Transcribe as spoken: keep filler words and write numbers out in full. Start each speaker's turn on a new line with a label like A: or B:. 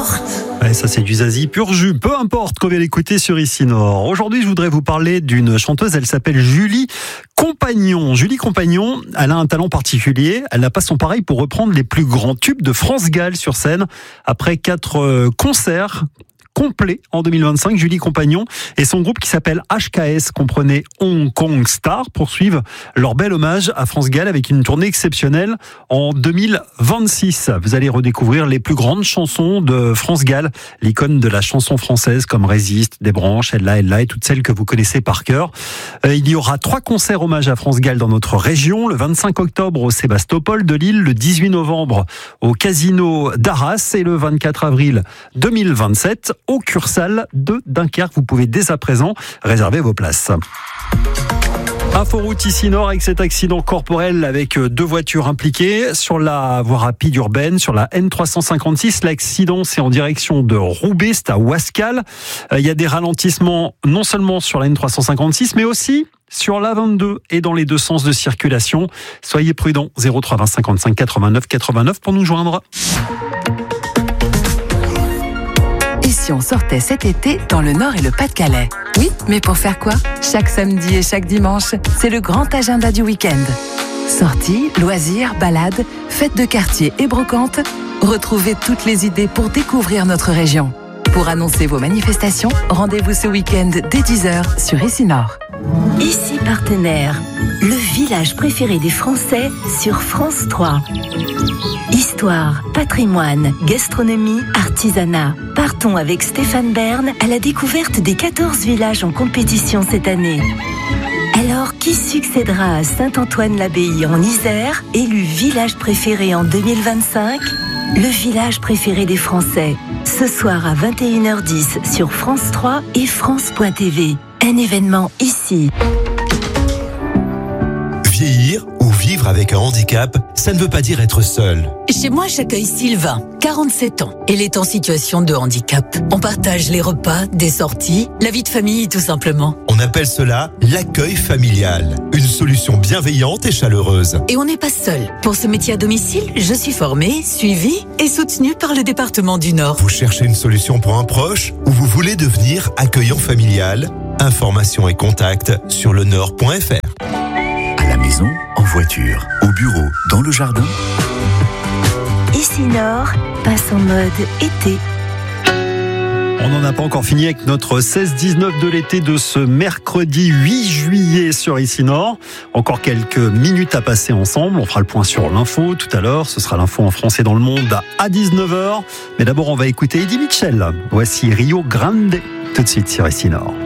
A: importe.
B: Ouais, ça c'est du Zazie pur jus, peu importe qu'on vient l'écouter sur Ici Nord. Aujourd'hui, je voudrais vous parler d'une chanteuse, elle s'appelle Julie Compagnon. Julie Compagnon, elle a un talent particulier, elle n'a pas son pareil pour reprendre les plus grands tubes de France Gall sur scène. Après quatre concerts complet en deux mille vingt-cinq, Julie Compagnon et son groupe qui s'appelle H K S, comprenez Hong Kong Star, poursuivent leur bel hommage à France Gall avec une tournée exceptionnelle en deux mille vingt-six. Vous allez redécouvrir les plus grandes chansons de France Gall, l'icône de la chanson française comme Résiste, Des branches, Elle là, Elle là et toutes celles que vous connaissez par cœur. Il y aura trois concerts hommage à France Gall dans notre région, le vingt-cinq octobre au Sébastopol de Lille, le dix-huit novembre au Casino d'Arras et le vingt-quatre avril deux mille vingt-sept au Cursal de Dunkerque. Vous pouvez dès à présent réserver vos places. Inforoute Ici Nord avec cet accident corporel avec deux voitures impliquées sur la voie rapide urbaine, sur la N trois cent cinquante-six. L'accident, c'est en direction de Roubaix, c'est à Ouascal. Il y a des ralentissements non seulement sur la N trois cent cinquante-six, mais aussi sur l'A vingt-deux et dans les deux sens de circulation. Soyez prudents, zéro trois vingt cinquante-cinq quatre-vingt-neuf quatre-vingt-neuf pour nous joindre.
C: Et si on sortait cet été dans le Nord et le Pas-de-Calais? Oui, mais pour faire quoi? Chaque samedi et chaque dimanche, c'est le grand agenda du week-end. Sorties, loisirs, balades, fêtes de quartier et brocantes. Retrouvez toutes les idées pour découvrir notre région. Pour annoncer vos manifestations, rendez-vous ce week-end dès dix heures sur Ici Nord.
D: Ici Partenaire, le village préféré des Français sur France trois. Histoire, patrimoine, gastronomie, artisanat. Partons avec Stéphane Bern à la découverte des quatorze villages en compétition cette année. Alors, qui succédera à Saint-Antoine-l'Abbaye en Isère, élu village préféré en deux mille vingt-cinq? Le village préféré des Français. Ce soir à vingt et une heures dix sur France trois et France point T V. Un événement ici.
E: Vieillir ou vivre avec un handicap, ça ne veut pas dire être seul.
F: Chez moi, j'accueille Sylvain, quarante-sept ans. Il est en situation de handicap. On partage les repas, des sorties, la vie de famille tout simplement.
E: On appelle cela l'accueil familial. Une solution bienveillante et chaleureuse.
F: Et on n'est pas seul. Pour ce métier à domicile, je suis formée, suivie et soutenue par le département du Nord.
E: Vous cherchez une solution pour un proche ou vous voulez devenir accueillant familial? Informations et contacts sur le nord point f r.
G: À la maison, en voiture, au bureau, dans le jardin.
D: Ici Nord passe en mode été.
B: On n'en a pas encore fini avec notre seize dix-neuf de l'été de ce mercredi huit juillet sur Ici Nord. Encore quelques minutes à passer ensemble. On fera le point sur l'info tout à l'heure. Ce sera l'info en français dans le monde à dix-neuf heures. Mais d'abord, on va écouter Eddie Mitchell. Voici Rio Grande tout de suite sur Ici Nord.